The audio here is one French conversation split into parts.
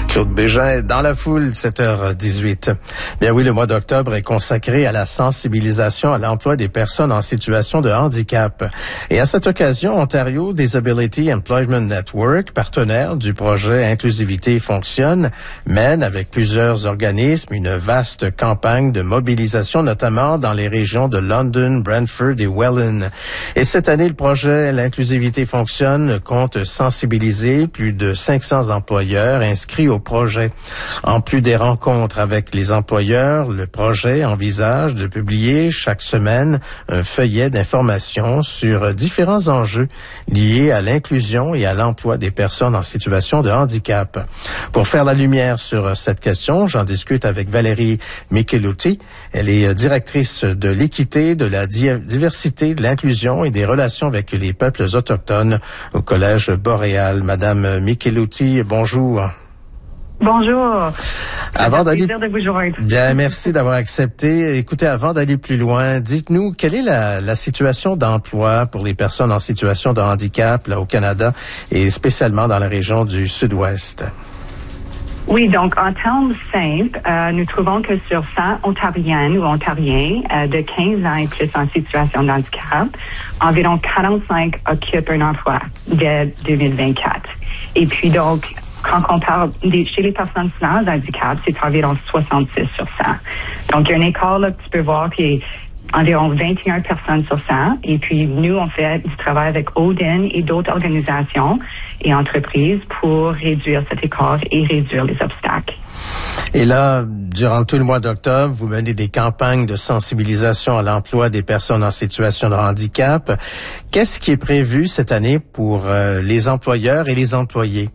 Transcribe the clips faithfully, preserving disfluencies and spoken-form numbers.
Claude Bégin est dans la foule, sept heures dix-huit. Bien oui, le mois d'octobre est consacré à la sensibilisation à l'emploi des personnes en situation de handicap. Et à cette occasion, Ontario Disability Employment Network, partenaire du projet Inclusivité fonctionne, mène avec plusieurs organismes une vaste campagne de mobilisation, notamment dans les régions de London, Brantford et Welland. Et cette année, le projet L'Inclusivité fonctionne compte sensibiliser plus de cinq cents employeurs inscrits au projet. En plus des rencontres avec les employeurs, le projet envisage de publier chaque semaine un feuillet d'information sur différents enjeux liés à l'inclusion et à l'emploi des personnes en situation de handicap. Pour faire la lumière sur cette question, j'en discute avec Valérie Michelutti. Elle est directrice de l'équité, de la diversité, de l'inclusion et des relations avec les peuples autochtones au Collège Boréal. Madame Michelutti, bonjour. Bonjour. Avant d'aller, plaisir de vous joindre. Bien, merci d'avoir accepté. Écoutez, avant d'aller plus loin, dites-nous quelle est la, la situation d'emploi pour les personnes en situation de handicap là au Canada et spécialement dans la région du Sud-Ouest. Oui, donc en termes simples, euh, nous trouvons que sur cent Ontariennes ou Ontariens euh, de quinze ans et plus en situation de handicap, environ quarante-cinq occupent un emploi dès deux mille vingt-quatre. Et puis donc, quand on parle des, chez les personnes sans handicap, c'est environ soixante-six sur cent. Donc, il y a un écart là que tu peux voir qui est environ vingt et une personnes sur cent. Et puis, nous, on fait du travail avec Odin et d'autres organisations et entreprises pour réduire cet écart et réduire les obstacles. Et là, durant tout le mois d'octobre, vous menez des campagnes de sensibilisation à l'emploi des personnes en situation de handicap. Qu'est-ce qui est prévu cette année pour euh, les employeurs et les employés?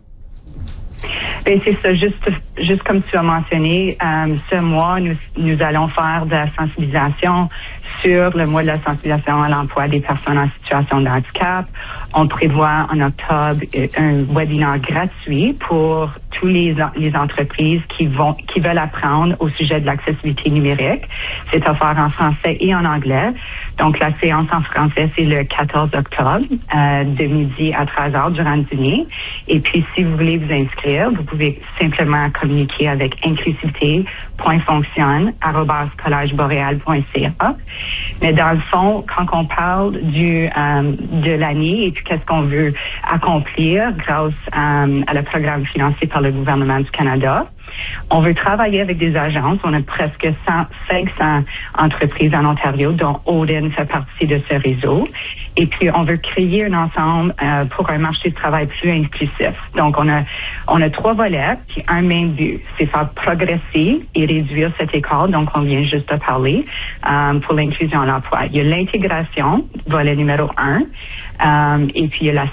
Ben, c'est ça, juste, juste comme tu as mentionné, euh, ce mois, nous, nous allons faire de la sensibilisation sur le mois de la sensibilisation à l'emploi des personnes en situation de handicap. On prévoit en octobre un webinaire gratuit pour tous les, les entreprises qui vont, qui veulent apprendre au sujet de l'accessibilité numérique. C'est offert en français et en anglais. Donc, la séance en français, c'est le quatorze octobre, euh, de midi à treize heures durant le dîner. Et puis, si vous voulez vous inscrire, vous pouvez simplement communiquer avec inclusivité point fonction arobase collège boréal point c a. Mais dans le fond, quand on parle du euh, de l'année et puis qu'est-ce qu'on veut accomplir grâce euh, à le programme financé par le gouvernement du Canada, on veut travailler avec des agences. On a presque cent, cinq cents entreprises en Ontario, dont Odin fait partie de ce réseau. Et puis, on veut créer un ensemble euh, pour un marché de travail plus inclusif. Donc, on a on a trois volets, puis un même but, c'est faire progresser et réduire cet écart, donc on vient juste de parler, euh, pour l'inclusion à l'emploi. Il y a l'intégration, volet numéro un, euh, et puis il y a la